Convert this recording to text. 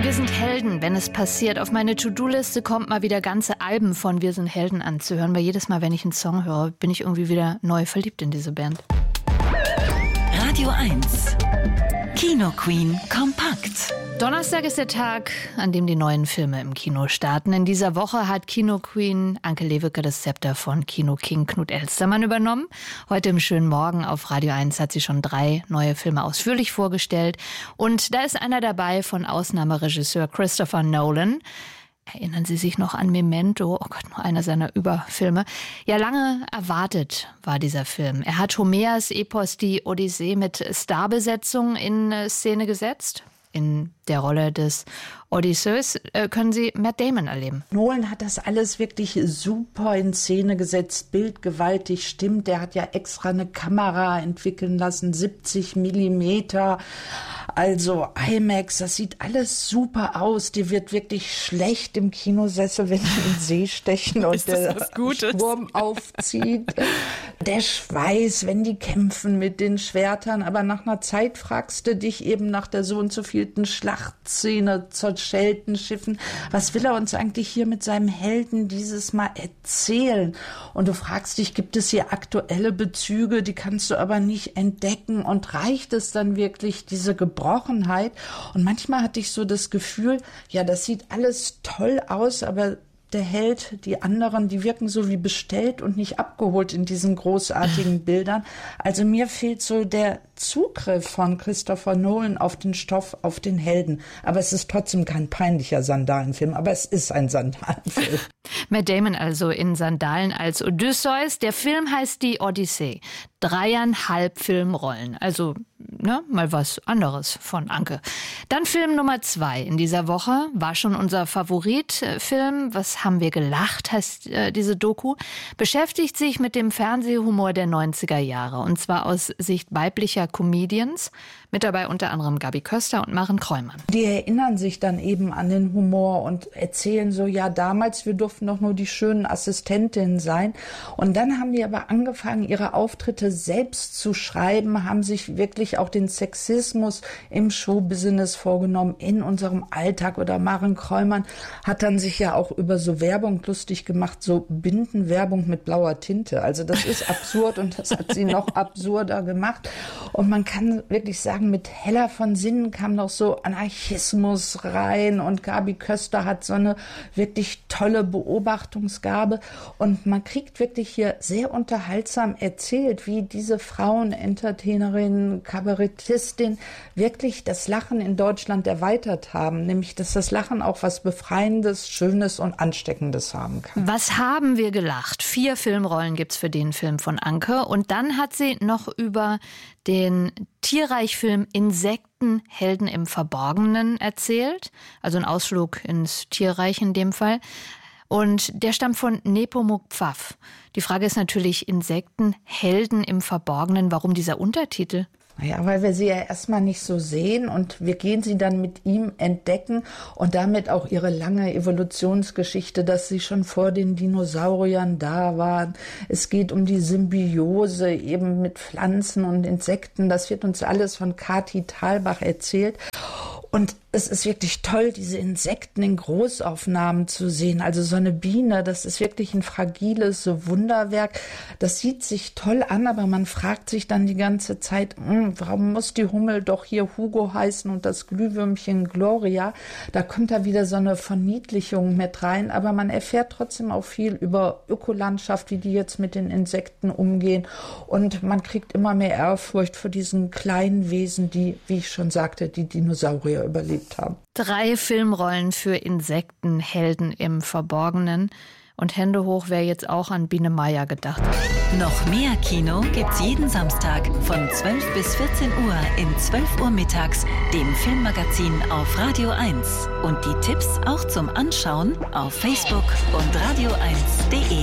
Wir sind Helden, wenn es passiert. Auf meine To-Do-Liste kommt mal wieder ganze Alben von Wir sind Helden anzuhören, weil jedes Mal, wenn ich einen Song höre, bin ich irgendwie wieder neu verliebt in diese Band. Radio 1 Kino Queen kompakt. Donnerstag ist der Tag, an dem die neuen Filme im Kino starten. In dieser Woche hat Kino Queen Anke Lewicke das Zepter von Kino King Knut Elstermann übernommen. Heute im schönen Morgen auf Radio 1 hat sie schon 3 neue Filme ausführlich vorgestellt. Und da ist einer dabei von Ausnahmeregisseur Christopher Nolan. Erinnern Sie sich noch an Memento? Oh Gott, nur einer seiner Überfilme. Ja, lange erwartet war dieser Film. Er hat Homers Epos Die Odyssee mit Starbesetzung in Szene gesetzt. In der Rolle des Odysseus können Sie Matt Damon erleben. Nolan hat das alles wirklich super in Szene gesetzt, bildgewaltig stimmt. Der hat ja extra eine Kamera entwickeln lassen, 70 Millimeter, also IMAX, das sieht alles super aus. Die wird wirklich schlecht im Kinosessel, wenn sie in den See stechen und der Sturm aufzieht. Der Schweiß, wenn die kämpfen mit den Schwertern, aber nach einer Zeit fragst du dich eben nach der so und so vielten Schlachtszene zerschellten Schiffen, was will er uns eigentlich hier mit seinem Helden dieses Mal erzählen? Und du fragst dich, gibt es hier aktuelle Bezüge, die kannst du aber nicht entdecken und reicht es dann wirklich, diese Gebrochenheit? Und manchmal hatte ich so das Gefühl, ja, das sieht alles toll aus, aber der Held, die anderen, die wirken so wie bestellt und nicht abgeholt in diesen großartigen Bildern. Also mir fehlt so der Zugriff von Christopher Nolan auf den Stoff, auf den Helden. Aber es ist trotzdem kein peinlicher Sandalenfilm, aber es ist ein Sandalenfilm. Matt Damon also in Sandalen als Odysseus. Der Film heißt Die Odyssee. 3,5 Filmrollen. Also, mal was anderes von Anke. Dann Film Nummer 2 in dieser Woche. War schon unser Favoritfilm. Was haben wir gelacht, heißt diese Doku. Beschäftigt sich mit dem Fernsehhumor der 90er Jahre. Und zwar aus Sicht weiblicher Comedians. Mit dabei unter anderem Gabi Köster und Maren Kräumann. Die erinnern sich dann eben an den Humor und erzählen so, ja, damals, wir durften doch nur die schönen Assistentinnen sein. Und dann haben die aber angefangen, ihre Auftritte selbst zu schreiben, haben sich wirklich auch den Sexismus im Showbusiness vorgenommen, in unserem Alltag. Oder Maren Kräumann hat dann sich ja auch über so Werbung lustig gemacht, so Bindenwerbung mit blauer Tinte. Also das ist absurd und das hat sie noch absurder gemacht. Und man kann wirklich sagen, mit Hella von Sinnen kam noch so Anarchismus rein und Gabi Köster hat so eine wirklich tolle Beobachtungsgabe und man kriegt wirklich hier sehr unterhaltsam erzählt, wie diese Frauen, Entertainerinnen, Kabarettistin wirklich das Lachen in Deutschland erweitert haben, nämlich dass das Lachen auch was Befreiendes, Schönes und Ansteckendes haben kann. Was haben wir gelacht? 4 Filmrollen gibt's für den Film von Anke und dann hat sie noch über den Tierreichfilm Insekten, Helden im Verborgenen erzählt. Also ein Ausflug ins Tierreich in dem Fall. Und der stammt von Nepomuk Pfaff. Die Frage ist natürlich, Insekten, Helden im Verborgenen. Warum dieser Untertitel? Ja, weil wir sie ja erstmal nicht so sehen und wir gehen sie dann mit ihm entdecken und damit auch ihre lange Evolutionsgeschichte, dass sie schon vor den Dinosauriern da waren. Es geht um die Symbiose eben mit Pflanzen und Insekten. Das wird uns alles von Kati Thalbach erzählt. Und es ist wirklich toll, diese Insekten in Großaufnahmen zu sehen. Also so eine Biene, das ist wirklich ein fragiles Wunderwerk. Das sieht sich toll an, aber man fragt sich dann die ganze Zeit, warum muss die Hummel doch hier Hugo heißen und das Glühwürmchen Gloria? Da kommt da wieder so eine Verniedlichung mit rein. Aber man erfährt trotzdem auch viel über Ökolandschaft, wie die jetzt mit den Insekten umgehen. Und man kriegt immer mehr Ehrfurcht vor diesen kleinen Wesen, die, wie ich schon sagte, die Dinosaurier überlebt haben. 3 Filmrollen für Insekten, Helden im Verborgenen. Und Hände hoch, wer jetzt auch an Biene Meier gedacht hat. Noch mehr Kino gibt's jeden Samstag von 12 bis 14 Uhr in 12 Uhr mittags, dem Filmmagazin auf Radio 1. Und die Tipps auch zum Anschauen auf Facebook und radio1.de.